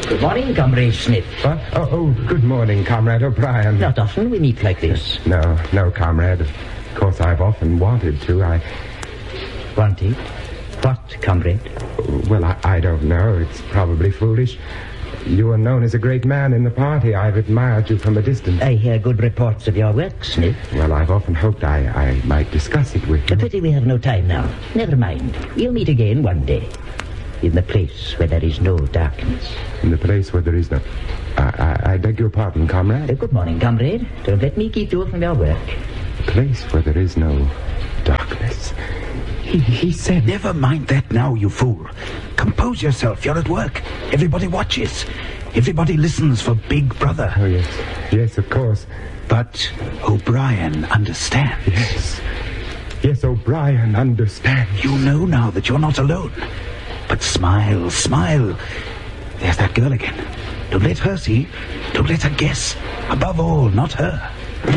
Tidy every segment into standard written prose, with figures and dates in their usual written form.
Good morning, Comrade Smith. What? Oh, good morning, Comrade O'Brien. Not often we meet like this. No, Comrade. Of course, I've often wanted to. Wanted? What, Comrade? Well, I don't know. It's probably foolish. You are known as a great man in the party. I've admired you from a distance. I hear good reports of your work, Smith. Well, I've often hoped I might discuss it with you. A pity we have no time now. Never mind. We'll meet again one day. In the place where there is no darkness. In the place where there is no... I beg your pardon, Comrade. Good morning, Comrade. Don't let me keep you from your work. A place where there is no darkness. He said... Never mind that now, you fool. Compose yourself. You're at work. Everybody watches. Everybody listens for Big Brother. Oh, yes. Yes, of course. But O'Brien understands. Yes, O'Brien understands. You know now that you're not alone. But smile, smile. There's that girl again. Don't let her see. Don't let her guess. Above all, not her.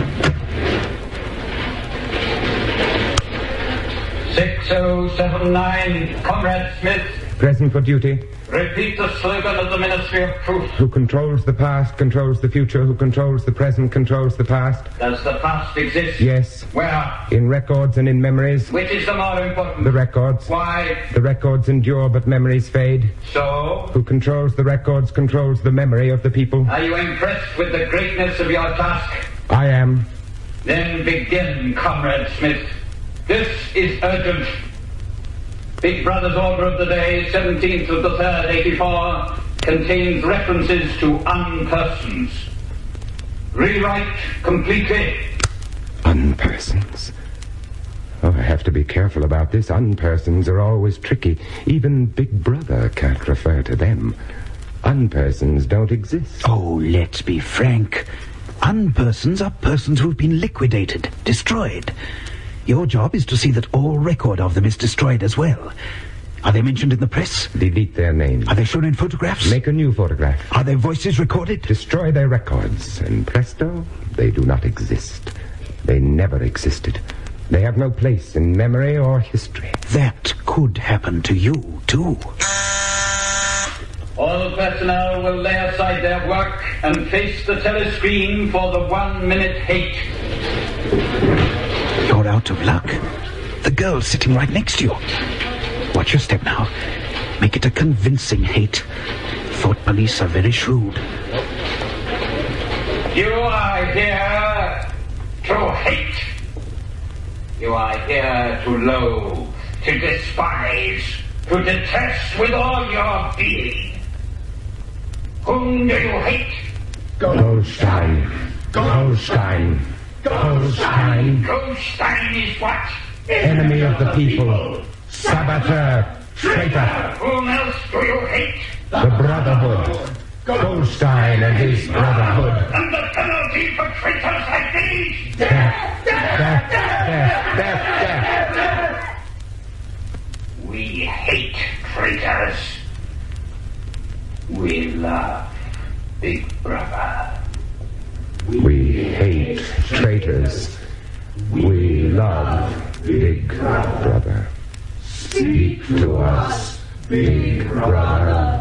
6079, Comrade Smith. Present for duty. Repeat the slogan of the Ministry of Truth. Who controls the past, controls the future. Who controls the present, controls the past. Does the past exist? Yes. Where? In records and in memories. Which is the more important? The records. Why? The records endure, but memories fade. So? Who controls the records, controls the memory of the people. Are you impressed with the greatness of your task? I am. Then begin, Comrade Smith. This is urgent. Big Brother's order of the day, 17th of the 3rd, 84, contains references to unpersons. Rewrite completely. Unpersons? Oh, I have to be careful about this. Unpersons are always tricky. Even Big Brother can't refer to them. Unpersons don't exist. Oh, let's be frank. Unpersons are persons who've been liquidated, destroyed. Your job is to see that all record of them is destroyed as well. Are they mentioned in the press? Delete their names. Are they shown in photographs? Make a new photograph. Are their voices recorded? Destroy their records, and presto, they do not exist. They never existed. They have no place in memory or history. That could happen to you, too. All personnel will lay aside their work and face the telescreen for the 1-minute hate. You're out of luck. The girl's sitting right next to you. Watch your step now. Make it a convincing hate. Thought police are very shrewd. You are here to hate. You are here to loathe, to despise, to detest with all your being. Whom do you hate? Goldstein. Goldstein. Goldstein. Goldstein is what? Enemy of the people. Saboteur. Traitor. Whom else do you hate? The Brotherhood. Goldstein and his Brotherhood. And the penalty for traitors like these? Death. Death. Death. Death. Death. We hate traitors. We love Big Brother. We hate traitors. We love Big Brother. Speak to us, Big Brother.